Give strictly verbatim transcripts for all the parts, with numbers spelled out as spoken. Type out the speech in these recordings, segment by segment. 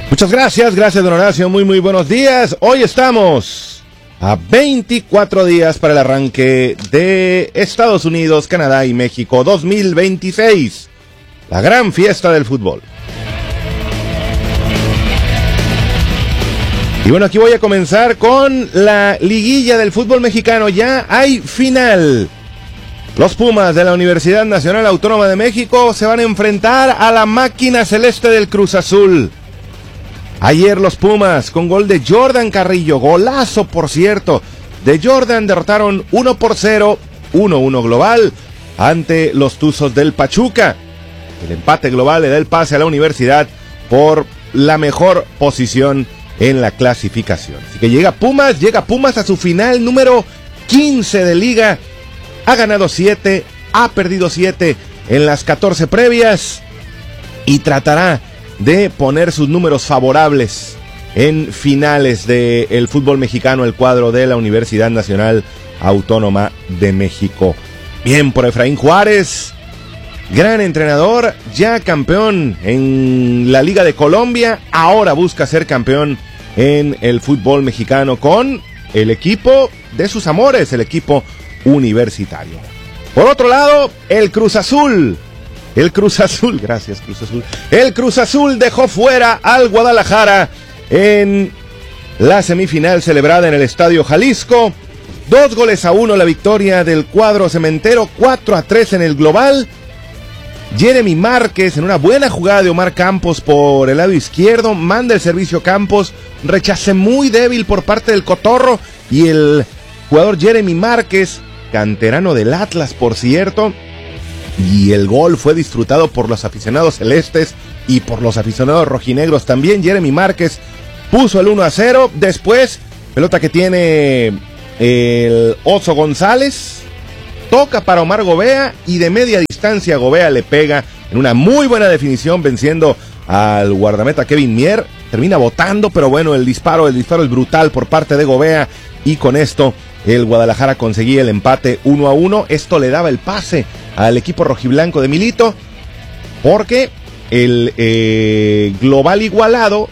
Muchas gracias, gracias don Horacio, muy muy buenos días. Hoy estamos a veinticuatro días para el arranque de Estados Unidos, Canadá y México dos mil veintiséis, la gran fiesta del fútbol. Y bueno, aquí voy a comenzar con la liguilla del fútbol mexicano. Ya hay final. Los Pumas de la Universidad Nacional Autónoma de México se van a enfrentar a la máquina celeste del Cruz Azul. Ayer los Pumas, con gol de Jordan Carrillo, golazo por cierto, de Jordan, derrotaron uno por cero, uno uno global, ante los Tuzos del Pachuca. El empate global le da el pase a la universidad por la mejor posición en la clasificación. Así que llega Pumas, llega Pumas a su final número quince de liga. Ha ganado siete, ha perdido siete en las catorce previas y tratará de poner sus números favorables en finales del fútbol mexicano, el cuadro de la Universidad Nacional Autónoma de México. Bien por Efraín Juárez, gran entrenador, ya campeón en la Liga de Colombia, ahora busca ser campeón en el fútbol mexicano con el equipo de sus amores, el equipo universitario. Por otro lado, el Cruz Azul. El Cruz Azul, gracias Cruz Azul. El Cruz Azul dejó fuera al Guadalajara en la semifinal celebrada en el Estadio Jalisco. Dos goles a uno la victoria del cuadro cementero, cuatro a tres en el global. Jeremy Márquez, en una buena jugada de Omar Campos por el lado izquierdo, manda el servicio Campos, rechace muy débil por parte del Cotorro, y el jugador Jeremy Márquez, canterano del Atlas por cierto, y el gol fue disfrutado por los aficionados celestes y por los aficionados rojinegros también. Jeremy Márquez puso el uno a cero, después pelota que tiene el Oso González, toca para Omar Gobea y de media distancia Gobea le pega en una muy buena definición, venciendo al guardameta Kevin Mier. Termina botando, pero bueno, el disparo, el disparo es brutal por parte de Gobea, y con esto el Guadalajara conseguía el empate uno a uno. Esto le daba el pase al equipo rojiblanco de Milito, porque el eh, global igualado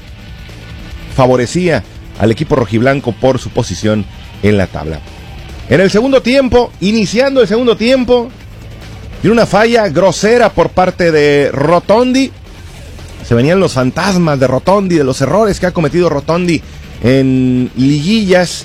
favorecía al equipo rojiblanco por su posición en la tabla. En el segundo tiempo, iniciando el segundo tiempo, y una falla grosera por parte de Rotondi. Se venían los fantasmas de Rotondi, de los errores que ha cometido Rotondi en liguillas,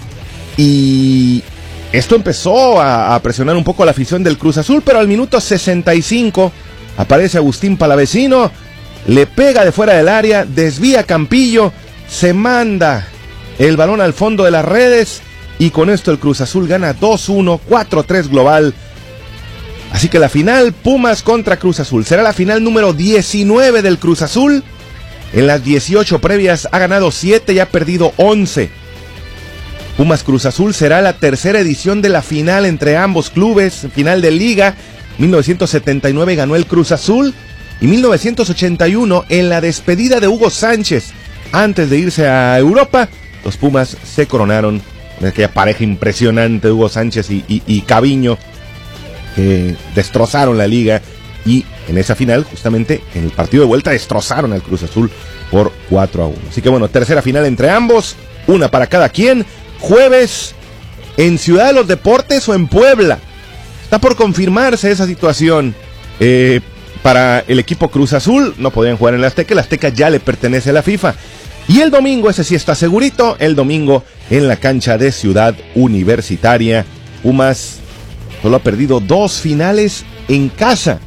y esto empezó a, a presionar un poco a la afición del Cruz Azul, pero al minuto sesenta y cinco aparece Agustín Palavecino, le pega de fuera del área, desvía Campillo, se manda el balón al fondo de las redes, y con esto el Cruz Azul gana dos uno, cuatro tres global. Así que la final, Pumas contra Cruz Azul, será la final número diecinueve del Cruz Azul. En las dieciocho previas ha ganado siete y ha perdido once. Pumas Cruz Azul será la tercera edición de la final entre ambos clubes, final de liga. mil novecientos setenta y nueve ganó el Cruz Azul, y mil novecientos ochenta y uno, en la despedida de Hugo Sánchez antes de irse a Europa, los Pumas se coronaron con aquella pareja impresionante de Hugo Sánchez y, y, y Caviño, que destrozaron la liga, y en esa final, justamente en el partido de vuelta, destrozaron al Cruz Azul por cuatro a uno. Así que bueno, tercera final entre ambos, una para cada quien. Jueves en Ciudad de los Deportes o en Puebla. Está por confirmarse esa situación eh, para el equipo Cruz Azul. No podían jugar en la Azteca, la Azteca ya le pertenece a la FIFA. Y el domingo, ese sí está segurito, el domingo en la cancha de Ciudad Universitaria. Pumas solo ha perdido dos finales en casa,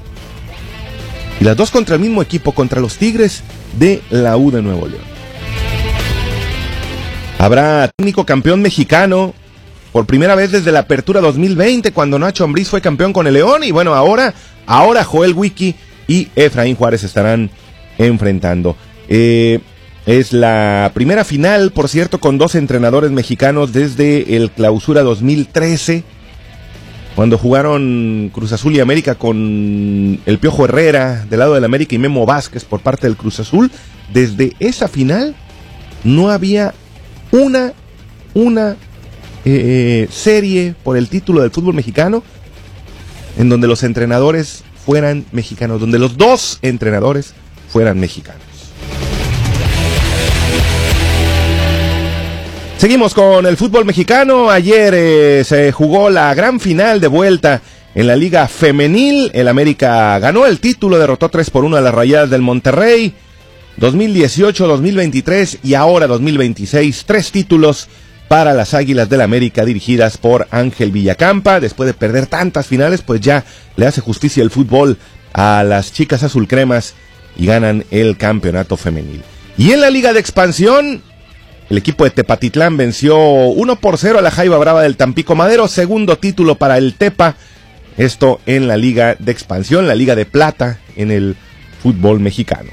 y las dos contra el mismo equipo, contra los Tigres de la U de Nuevo León. Habrá técnico campeón mexicano por primera vez desde la apertura dos mil veinte, cuando Nacho Ambriz fue campeón con el León, y bueno, ahora, ahora Joel Wiki y Efraín Juárez estarán enfrentando. Eh, es la primera final, por cierto, con dos entrenadores mexicanos desde el Clausura dos mil trece, cuando jugaron Cruz Azul y América con el Piojo Herrera del lado del América y Memo Vázquez por parte del Cruz Azul. Desde esa final no había una, una eh, serie por el título del fútbol mexicano en donde los entrenadores fueran mexicanos, donde los dos entrenadores fueran mexicanos. Seguimos con el fútbol mexicano. Ayer eh, se jugó la gran final de vuelta en la Liga Femenil. El América ganó el título, derrotó tres por uno a las Rayadas del Monterrey. dos mil dieciocho, dos mil veintitrés y ahora dos mil veintiséis. Tres títulos para las Águilas del América dirigidas por Ángel Villacampa. Después de perder tantas finales, pues ya le hace justicia el fútbol a las chicas azulcremas y ganan el campeonato femenil. Y en la Liga de Expansión, el equipo de Tepatitlán venció uno por cero a la Jaiba Brava del Tampico Madero. Segundo título para el Tepa. Esto en la Liga de Expansión, la Liga de Plata en el fútbol mexicano.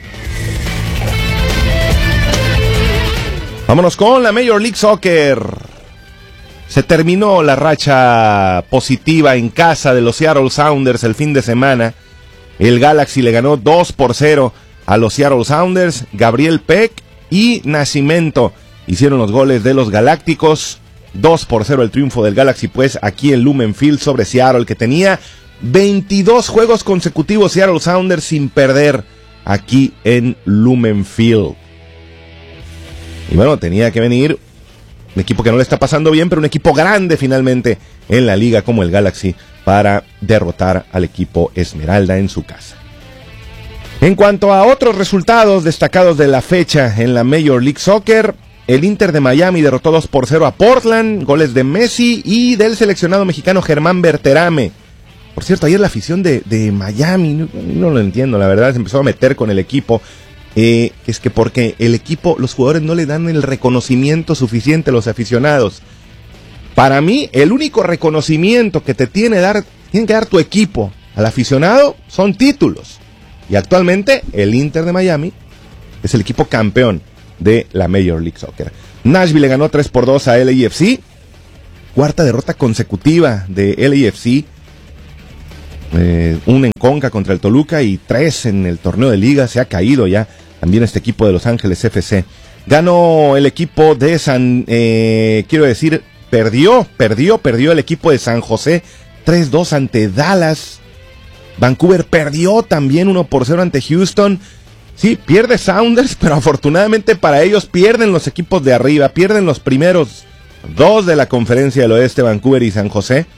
Vámonos con la Major League Soccer. Se terminó la racha positiva en casa de los Seattle Sounders el fin de semana. El Galaxy le ganó dos por cero a los Seattle Sounders. Gabriel Peck y Nascimento hicieron los goles de los Galácticos. dos por cero el triunfo del Galaxy, pues, aquí en Lumen Field sobre Seattle, que tenía veintidós juegos consecutivos Seattle Sounders sin perder aquí en Lumen Field. Y bueno, tenía que venir un equipo que no le está pasando bien, pero un equipo grande finalmente en la liga como el Galaxy para derrotar al equipo Esmeralda en su casa. En cuanto a otros resultados destacados de la fecha en la Major League Soccer, el Inter de Miami derrotó dos por cero a Portland, goles de Messi y del seleccionado mexicano Germán Berterame. Por cierto, ayer la afición de, de Miami, no, no lo entiendo, la verdad, se empezó a meter con el equipo. Eh, es que porque el equipo, los jugadores no le dan el reconocimiento suficiente a los aficionados. Para mí, el único reconocimiento que te tiene, dar, tiene que dar tu equipo al aficionado son títulos. Y actualmente, el Inter de Miami es el equipo campeón de la Major League Soccer. Nashville le ganó tres por dos a L A F C. Cuarta derrota consecutiva de L A F C. Eh, un en Conca contra el Toluca y tres en el torneo de liga. Se ha caído ya también este equipo de Los Ángeles F C. Ganó el equipo de San... Eh, quiero decir, perdió, perdió, perdió el equipo de San José tres dos ante Dallas. Vancouver perdió también uno por cero ante Houston. Sí, pierde Sounders, pero afortunadamente para ellos pierden los equipos de arriba, pierden los primeros dos de la Conferencia del Oeste, Vancouver y San José.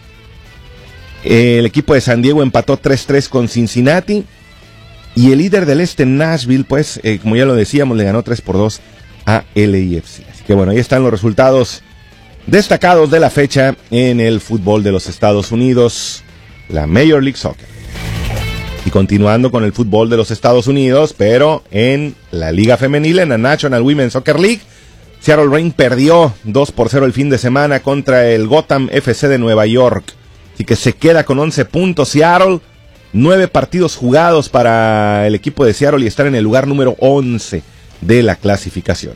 El equipo de San Diego empató tres tres con Cincinnati. Y el líder del este, Nashville, pues, eh, como ya lo decíamos, le ganó tres por dos a L A F C. Así que bueno, ahí están los resultados destacados de la fecha en el fútbol de los Estados Unidos, la Major League Soccer. Y continuando con el fútbol de los Estados Unidos, pero en la Liga Femenil, en la National Women's Soccer League, Seattle Reign perdió dos por cero el fin de semana contra el Gotham F C de Nueva York. Así que se queda con once puntos Seattle, nueve partidos jugados para el equipo de Seattle y estar en el lugar número once de la clasificación.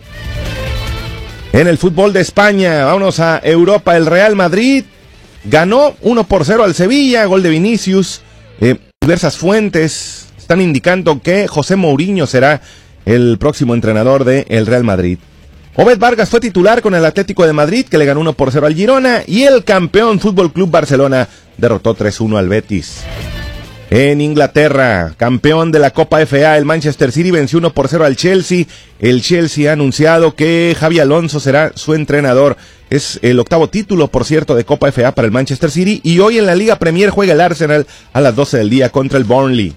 En el fútbol de España, vámonos a Europa, el Real Madrid ganó uno por cero al Sevilla, gol de Vinicius. Eh, diversas fuentes están indicando que José Mourinho será el próximo entrenador del Real Madrid. Obed Vargas fue titular con el Atlético de Madrid, que le ganó uno por cero al Girona, y el campeón Fútbol Club Barcelona derrotó tres uno al Betis. En Inglaterra, campeón de la Copa F A, el Manchester City venció uno por cero al Chelsea. El Chelsea ha anunciado que Xabi Alonso será su entrenador. Es el octavo título, por cierto, de Copa F A para el Manchester City. Y hoy en la Liga Premier juega el Arsenal a las doce del día contra el Burnley.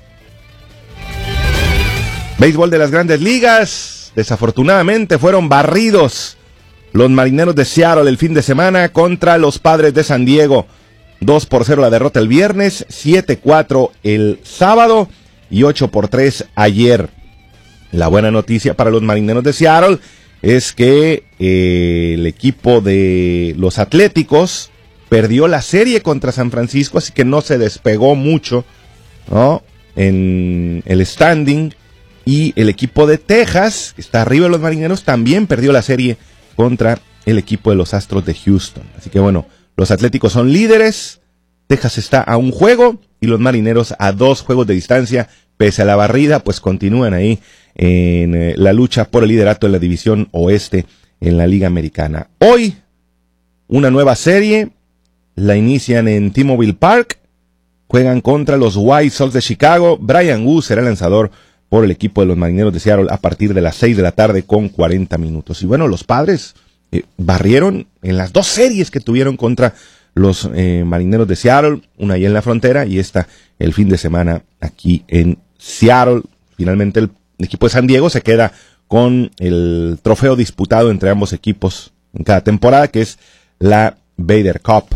Béisbol de las Grandes Ligas. Desafortunadamente fueron barridos los Marineros de Seattle el fin de semana contra los Padres de San Diego. dos por cero la derrota el viernes, siete cuatro el sábado y ocho por tres ayer. La buena noticia para los Marineros de Seattle es que eh, el equipo de los Atléticos perdió la serie contra San Francisco, así que no se despegó mucho, ¿no?, en el standing. Y el equipo de Texas, que está arriba de los Marineros, también perdió la serie contra el equipo de los Astros de Houston. Así que bueno, los Atléticos son líderes, Texas está a un juego y los Marineros a dos juegos de distancia. Pese a la barrida, pues continúan ahí en eh, la lucha por el liderato en la división oeste en la Liga Americana. Hoy, una nueva serie, la inician en T-Mobile Park, juegan contra los White Sox de Chicago. Brian Wu será el lanzador por el equipo de los Marineros de Seattle a partir de las seis de la tarde con cuarenta minutos. Y bueno, los Padres eh, barrieron en las dos series que tuvieron contra los eh, Marineros de Seattle, una ahí en la frontera y esta el fin de semana aquí en Seattle. Finalmente el equipo de San Diego se queda con el trofeo disputado entre ambos equipos en cada temporada, que es la Bader Cup,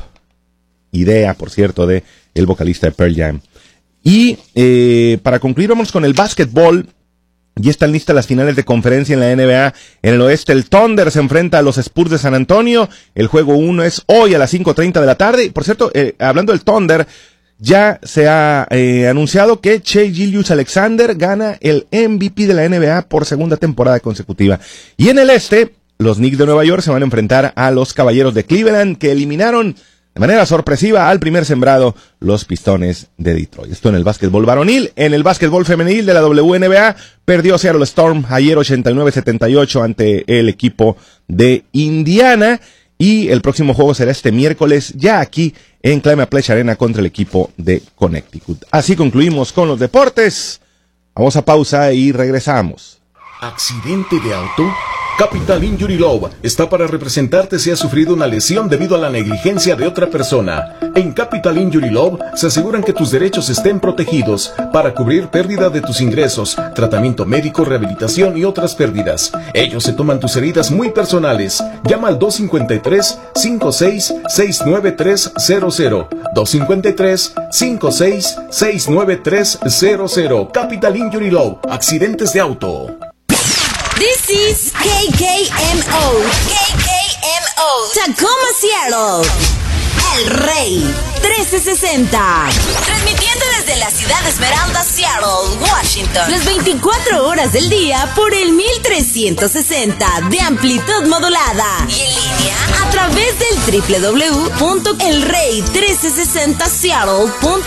idea, por cierto, de el vocalista de Pearl Jam. Y eh, para concluir, vamos con el básquetbol. Ya están listas las finales de conferencia en la N B A. En el oeste, el Thunder se enfrenta a los Spurs de San Antonio. El juego uno es hoy a las cinco treinta de la tarde. Por cierto, eh, hablando del Thunder, ya se ha eh, anunciado que Shai Gilgeous-Alexander gana el M V P de la N B A por segunda temporada consecutiva. Y en el este, los Knicks de Nueva York se van a enfrentar a los Caballeros de Cleveland, que eliminaron de manera sorpresiva al primer sembrado, los Pistones de Detroit. Esto en el básquetbol varonil. En el básquetbol femenil de la W N B A, perdió Seattle Storm ayer ochenta y nueve setenta y ocho ante el equipo de Indiana. Y el próximo juego será este miércoles, ya aquí en Climate Pledge Arena contra el equipo de Connecticut. Así concluimos con los deportes. Vamos a pausa y regresamos. ¿Accidente de auto? Capital Injury Law está para representarte si has sufrido una lesión debido a la negligencia de otra persona. En Capital Injury Law se aseguran que tus derechos estén protegidos para cubrir pérdida de tus ingresos, tratamiento médico, rehabilitación y otras pérdidas. Ellos se toman tus heridas muy personales. Llama al dos cinco tres, cinco seis, seis nueve tres cero cero. dos cinco tres, cinco seis, seis nueve tres cero cero. Capital Injury Law. Accidentes de auto. This is K K M O. K K M O. Tacoma, Seattle. El Rey trece sesenta. Transmitiendo desde la ciudad de Esmeralda, Seattle, Washington. Las veinticuatro horas del día por el mil trescientos sesenta de amplitud modulada. Y en línea a través del doble u doble u doble u punto el rey trece sesenta seattle punto